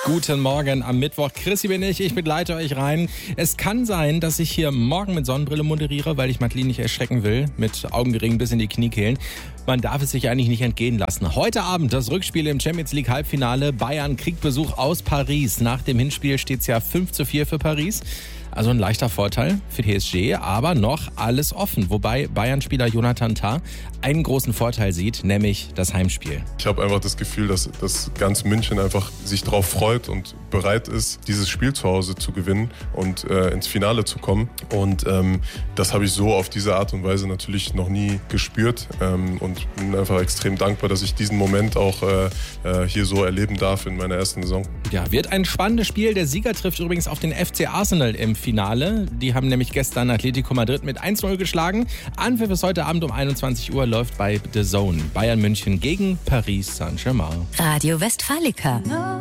Guten Morgen am Mittwoch. Chrissy bin ich begleite euch rein. Es kann sein, dass ich hier morgen mit Sonnenbrille moderiere, weil ich Madeline nicht erschrecken will, mit Augenringen bis in die Kniekehlen. Man darf es sich eigentlich nicht entgehen lassen. Heute Abend das Rückspiel im Champions League Halbfinale. Bayern kriegt Besuch aus Paris. Nach dem Hinspiel steht es ja 5:4 für Paris. Also ein leichter Vorteil für PSG, aber noch alles offen. Wobei Bayern-Spieler Jonathan Tah einen großen Vorteil sieht, nämlich das Heimspiel. Ich habe einfach das Gefühl, dass ganz München einfach sich darauf freut und bereit ist, dieses Spiel zu Hause zu gewinnen und ins Finale zu kommen. Und das habe ich so auf diese Art und Weise natürlich noch nie gespürt und bin einfach extrem dankbar, dass ich diesen Moment auch hier so erleben darf in meiner ersten Saison. Ja, wird ein spannendes Spiel. Der Sieger trifft übrigens auf den FC Arsenal im Finale. Die haben nämlich gestern Atletico Madrid mit 1:0 geschlagen. Anpfiff ist heute Abend um 21 Uhr, läuft bei The Zone. Bayern München gegen Paris Saint-Germain. Radio Westfalica.